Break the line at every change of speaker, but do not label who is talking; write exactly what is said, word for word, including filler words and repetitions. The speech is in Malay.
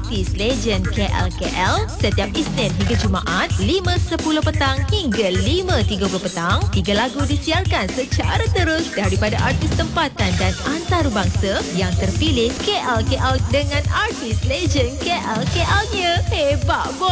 artis legend K L K L setiap Isnin hingga Jumaat lima sepuluh petang hingga lima tiga puluh petang. Tiga lagu disiarkan secara terus daripada artis tempatan dan antarabangsa yang terpilih K L K L dengan artis legend K L K L-nya. Hebat, boy!